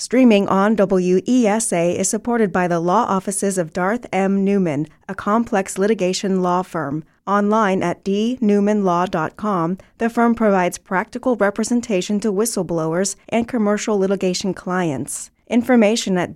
Streaming on WESA is supported by the law offices of Darth M. Newman, a complex litigation law firm. Online at dnewmanlaw.com, the firm provides practical representation to whistleblowers and commercial litigation clients. Information at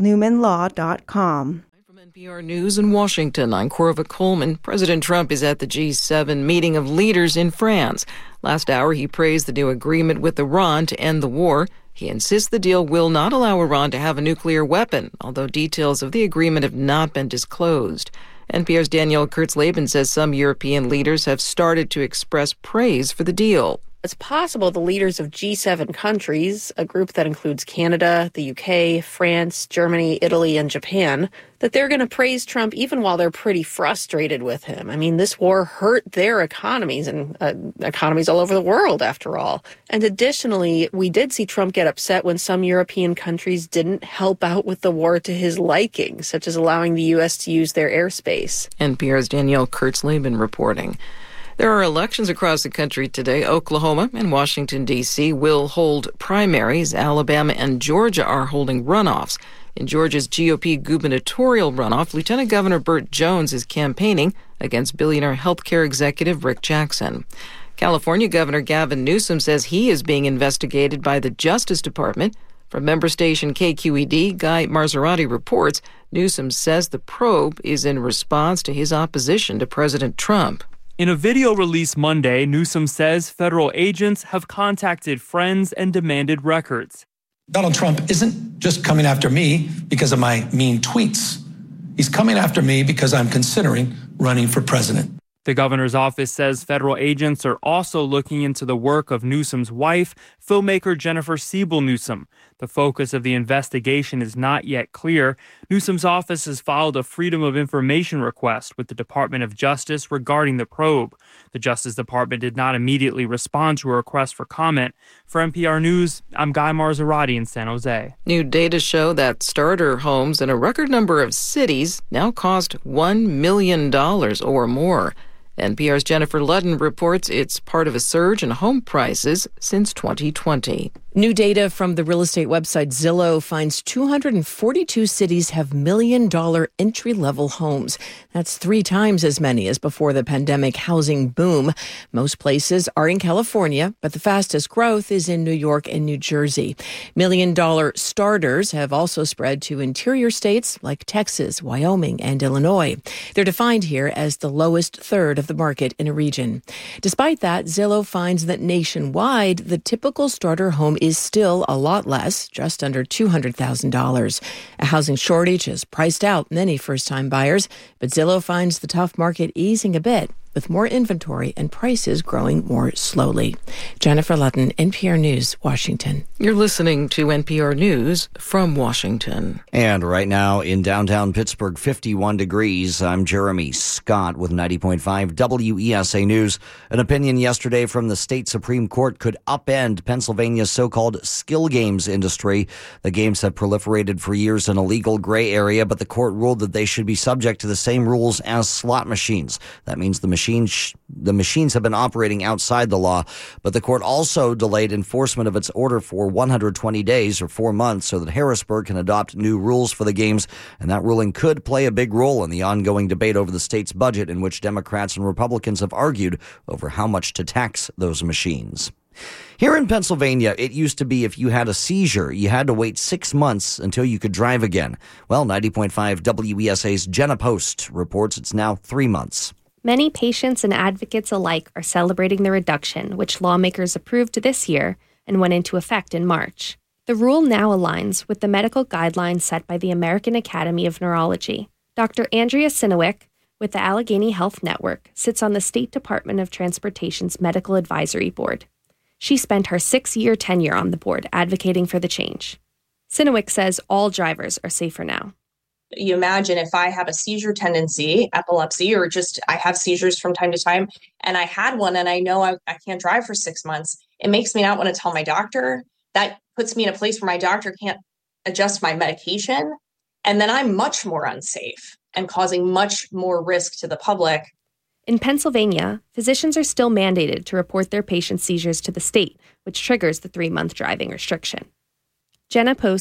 dnewmanlaw.com. From NPR News in Washington, I'm Corva Coleman. President Trump is at the G7 meeting of leaders in France. Last hour, he praised the new agreement with Iran to end the war. He insists the deal will not allow Iran to have a nuclear weapon, although details of the agreement have not been disclosed. NPR's Danielle Kurtz-Laban says some European leaders have started to express praise for the deal. It's possible the leaders of G7 countries, a group that includes Canada, the UK, France, Germany, Italy, and Japan, that they're going to praise Trump even while they're pretty frustrated with him. I mean, this war hurt their economies and economies all over the world, after all. And additionally, we did see Trump get upset when some European countries didn't help out with the war to his liking, such as allowing the U.S. to use their airspace. NPR's Danielle Kurtz-Laban reporting. There are elections across the country today. Oklahoma and Washington, D.C. will hold primaries. Alabama and Georgia are holding runoffs. In Georgia's GOP gubernatorial runoff, Lieutenant Governor Burt Jones is campaigning against billionaire healthcare executive Rick Jackson. California Governor Gavin Newsom says he is being investigated by the Justice Department. From member station KQED, Guy Marzorati reports Newsom says the probe is in response to his opposition to President Trump. In a video released Monday, Newsom says federal agents have contacted friends and demanded records. Donald Trump isn't just coming after me because of my mean tweets. He's coming after me because I'm considering running for president. The governor's office says federal agents are also looking into the work of Newsom's wife, filmmaker Jennifer Siebel Newsom. The focus of the investigation is not yet clear. Newsom's office has filed a Freedom of Information request with the Department of Justice regarding the probe. The Justice Department did not immediately respond to a request for comment. For NPR News, I'm Guy Marzorati in San Jose. New data show that starter homes in a record number of cities now cost $1 million or more. NPR's Jennifer Ludden reports it's part of a surge in home prices since 2020. New data from the real estate website Zillow finds 242 cities have million-dollar entry-level homes. That's 3 times as many as before the pandemic housing boom. Most places are in California, but the fastest growth is in New York and New Jersey. Million-dollar starters have also spread to interior states like Texas, Wyoming, and Illinois. They're defined here as the lowest third of the market in a region. Despite that, Zillow finds that nationwide, the typical starter home is still a lot less, just under $200,000. A housing shortage has priced out many first-time buyers, but Zillow finds the tough market easing a bit, with more inventory and prices growing more slowly. Jennifer Ludden, NPR News, Washington. You're listening to NPR News from Washington. And right now in downtown Pittsburgh, 51 degrees. I'm Jeremy Scott with 90.5 WESA News. An opinion yesterday from the state Supreme Court could upend Pennsylvania's so-called skill games industry. The games have proliferated for years in a legal gray area, but the court ruled that they should be subject to the same rules as slot machines. That means the machines have been operating outside the law, but the court also delayed enforcement of its order for 120 days or 4 months so that Harrisburg can adopt new rules for the games, and that ruling could play a big role in the ongoing debate over the state's budget, in which Democrats and Republicans have argued over how much to tax those machines. Here in Pennsylvania, it used to be if you had a seizure, you had to wait 6 months until you could drive again. Well, 90.5 WESA's Jenna Post reports it's now 3 months. Many patients and advocates alike are celebrating the reduction, which lawmakers approved this year and went into effect in March. The rule now aligns with the medical guidelines set by the American Academy of Neurology. Dr. Andrea Sinowick, with the Allegheny Health Network, sits on the State Department of Transportation's Medical Advisory Board. She spent her 6-year tenure on the board advocating for the change. Sinowick says all drivers are safer now. You imagine if I have a seizure tendency, epilepsy, or just I have seizures from time to time, and I had one and I know I can't drive for 6 months, it makes me not want to tell my doctor. That puts me in a place where my doctor can't adjust my medication. And then I'm much more unsafe and causing much more risk to the public. In Pennsylvania, physicians are still mandated to report their patients' seizures to the state, which triggers the 3-month driving restriction. Jenna Post